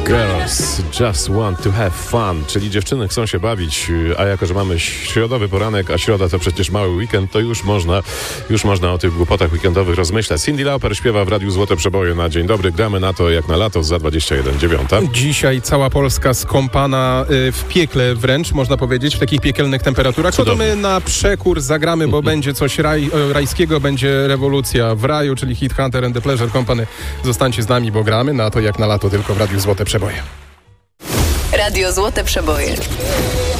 Girls just want to have fun, czyli dziewczyny chcą się bawić, a jako, że mamy środowy poranek, a środa to przecież mały weekend, to już można o tych głupotach weekendowych rozmyślać. Cyndi Lauper śpiewa w Radiu Złote Przeboje na dzień dobry. Gramy na to jak na lato za 21:09. Dzisiaj cała Polska skąpana w piekle wręcz, można powiedzieć, w takich piekielnych temperaturach. No to my na przekór zagramy, bo będzie coś rajskiego, będzie rewolucja w raju, czyli hit Hunter and the Pleasure Company. Zostańcie z nami, bo gramy na to jak na lato tylko w Radiu Złote Przeboje. Radio Złote Przeboje.